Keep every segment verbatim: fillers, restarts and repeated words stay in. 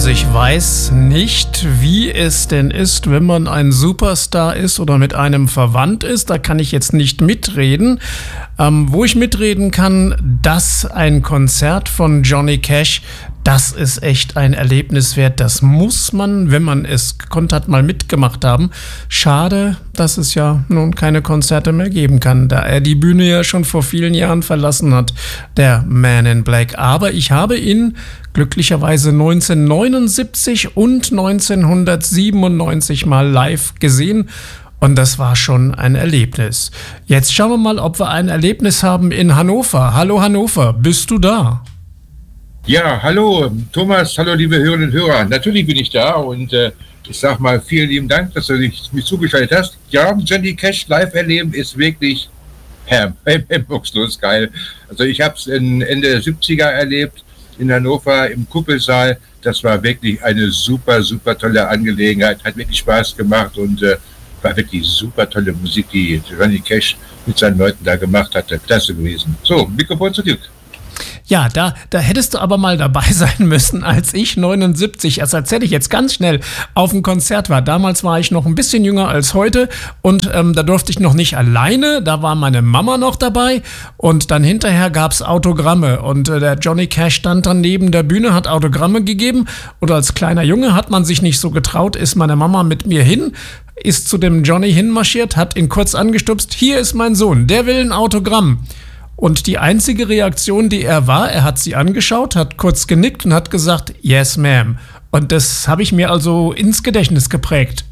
Also ich weiß nicht, wie es denn ist, wenn man ein Superstar ist oder mit einem verwandt ist. Da kann ich jetzt nicht mitreden. Ähm, wo ich mitreden kann, dass ein Konzert von Johnny Cash, das ist echt ein Erlebnis wert. Das muss man, wenn man es gekonnt hat, mal mitgemacht haben. Schade, dass es ja nun keine Konzerte mehr geben kann, da er die Bühne ja schon vor vielen Jahren verlassen hat, der Man in Black. Aber ich habe ihn glücklicherweise neunzehnhundertneunundsiebzig und neunzehnhundertsiebenundneunzig mal live gesehen. Und das war schon ein Erlebnis. Jetzt schauen wir mal, ob wir ein Erlebnis haben in Hannover. Hallo Hannover, bist du da? Ja, hallo Thomas, hallo liebe Hörerinnen und Hörer. Natürlich bin ich da und äh, ich sag mal vielen lieben Dank, dass du dich mich zugeschaltet hast. Ja, Johnny Cash live erleben ist wirklich hemmungslos geil. Also ich habe es Ende der siebziger erlebt in Hannover im Kuppelsaal. Das war wirklich eine super, super tolle Angelegenheit. Hat wirklich Spaß gemacht und äh, war wirklich super tolle Musik, die Johnny Cash mit seinen Leuten da gemacht hatte. Klasse gewesen. So, Mikrofon zurück. Ja, da, da hättest du aber mal dabei sein müssen, als ich neunundsiebzig, das erzähle ich jetzt ganz schnell, auf dem Konzert war. Damals war ich noch ein bisschen jünger als heute und ähm, da durfte ich noch nicht alleine, da war meine Mama noch dabei und dann hinterher gab es Autogramme und äh, der Johnny Cash stand dann neben der Bühne, hat Autogramme gegeben und als kleiner Junge hat man sich nicht so getraut, ist meine Mama mit mir hin, ist zu dem Johnny hinmarschiert, hat ihn kurz angestupst, hier ist mein Sohn, der will ein Autogramm. Und die einzige Reaktion, die er war, er hat sie angeschaut, hat kurz genickt und hat gesagt, yes, ma'am. Und das habe ich mir also ins Gedächtnis geprägt.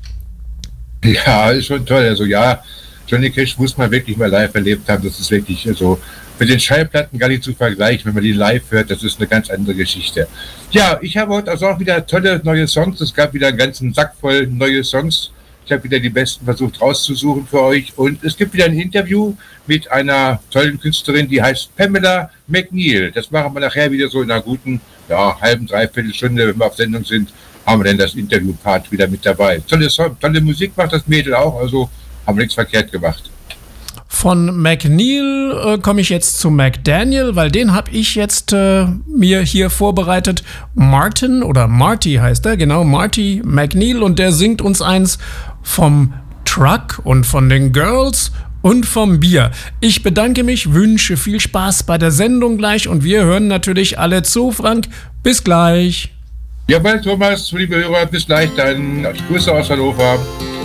Ja, ist schon toll. Also ja, Johnny Cash muss man wirklich mal live erlebt haben. Das ist wirklich also mit den Schallplatten gar nicht zu vergleichen. Wenn man die live hört, das ist eine ganz andere Geschichte. Ja, ich habe heute also auch wieder tolle neue Songs. Es gab wieder einen ganzen Sack voll neue Songs. Ich habe wieder die besten versucht rauszusuchen für euch. Und es gibt wieder ein Interview mit einer tollen Künstlerin, die heißt Pamela McNeil. Das machen wir nachher wieder so in einer guten, ja, halben, dreiviertel Stunde, wenn wir auf Sendung sind, haben wir dann das Interview-Part wieder mit dabei. Tolle, tolle Musik macht das Mädel auch, also haben wir nichts verkehrt gemacht. Von McNeil äh, komme ich jetzt zu McDaniel, weil den habe ich jetzt äh, mir hier vorbereitet. Martin oder Marty heißt er, genau, Marty McNeil, und der singt uns eins vom Truck und von den Girls und vom Bier. Ich bedanke mich, wünsche viel Spaß bei der Sendung gleich und wir hören natürlich alle zu. Frank, bis gleich. Jawohl, Thomas, liebe Hörer, bis gleich dann. Grüße aus Hannover.